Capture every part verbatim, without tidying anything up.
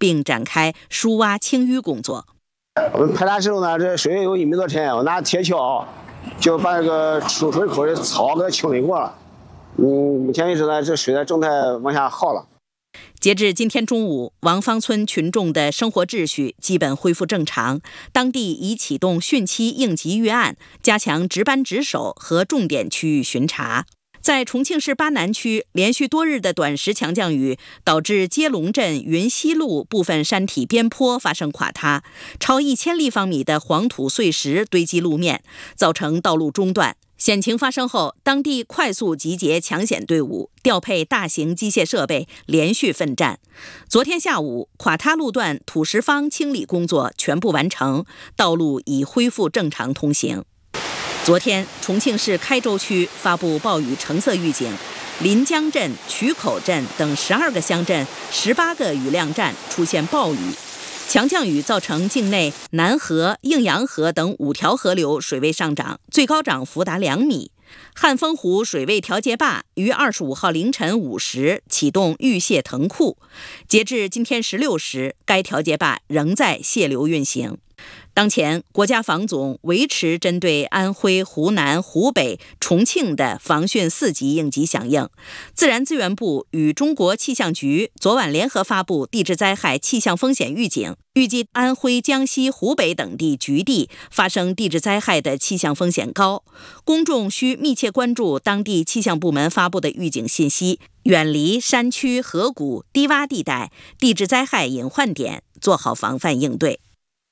并展开疏挖清淤工作。 我们排查时候呢，这水有一米多深，我拿铁锹就把这个出水口的草给它清理过了。嗯，目前为止呢，这水的状态往下好了。 截至今天中午，王坊村群众的生活秩序基本恢复正常，当地已启动汛期应急预案，加强值班值守和重点区域巡查。在重庆市巴南区，连续多日的短时强降雨导致接龙镇云西路部分山体边坡发生垮塌，超一千立方米的黄土碎石堆积路面，造成道路中断。险情发生后，当地快速集结抢险队伍，调配大型机械设备，连续奋战。昨天下午，垮塌路段土石方清理工作全部完成，道路已恢复正常通行。昨天，重庆市开州区发布暴雨橙色预警，临江镇、渠口镇等十二个乡镇、十八个雨量站出现暴雨。强降雨造成境内南河、应阳河等五条河流水位上涨，最高涨幅达两米。汉丰湖水位调节坝于二十五号凌晨五时启动预泄腾库，截至今天十六时，该调节坝仍在泄流运行。当前，国家防总维持针对安徽、湖南、湖北、重庆的防汛四级应急响应。自然资源部与中国气象局昨晚联合发布地质灾害气象风险预警，预计安徽、江西、湖北等地局地发生地质灾害的气象风险高，公众需密切关注当地气象部门发布的预警信息，远离山区、河谷、低洼地带、地质灾害隐患点，做好防范应对。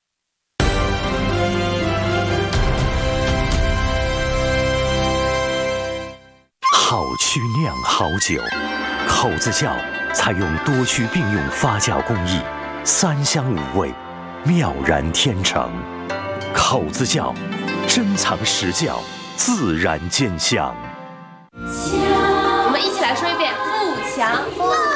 好曲酿好酒，口子窖采用多区并用发酵工艺，三香五味，妙然天成。口子窖，珍藏实窖，自然见香。 我们一起来说一遍：富强。